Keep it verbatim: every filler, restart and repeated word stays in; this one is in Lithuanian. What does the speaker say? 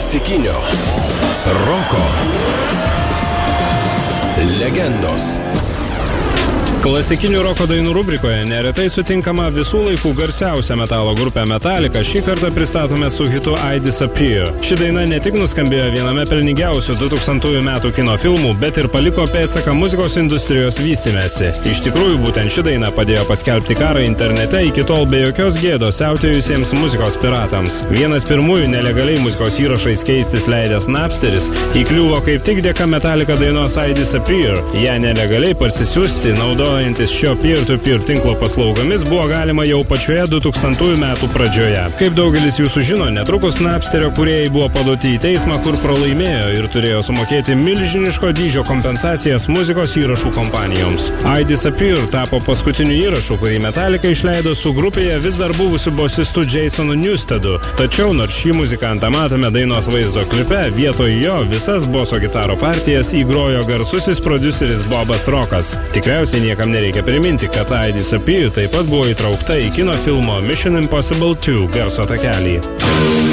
Klasikinio roko legendos. Klasikinių roko dainų rubrikoje neretai sutinkama visų laikų garsiausia metalo grupė Metallica. Šį kartą pristatome su hitu I Disappear. Ši daina ne tik nuskambėjo viename pelningiausių du tūkstantųjų metų kino filmų, bet ir paliko pėdsaką muzikos industrijos vystymesi. Iš tikrųjų, būtent ši daina padėjo paskelbti karą internete iki tol be jokios gėdos siautėjusiems muzikos piratams. Vienas pirmųjų nelegaliai muzikos įrašais keistis leidęs Napsteris įkliuvo kaip tik dėka Metallica dainos I Disappear. Ją nelegaliai parsisiųsti naudojo Naudojantis šio peer-to-peer tinklo paslaugomis buvo galima jau pačioje du tūkstantųjų metų pradžioje. Kaip daugelis jūsų žino, netrukus Napsterio kūrėjai buvo paduoti į teismą, kur pralaimėjo ir turėjo sumokėti milžiniško dydžio kompensacijas muzikos įrašų kompanijoms. I Disappear tapo paskutiniu įrašu, kurį Metallica išleido su grupėje vis dar buvusiu bosistu Jasonu Newstedu. Tačiau nors šį muzikantą matome dainos vaizdo klipe, vietoj jo visas boso gitaro partijas įgrojo garsusis prodiuseris Bobas Rockas. Tikriausiai niekam nereikia priminti, kad I Disappear taip pat buvo įtraukta į kino filmo Mission Impossible two garso takelį.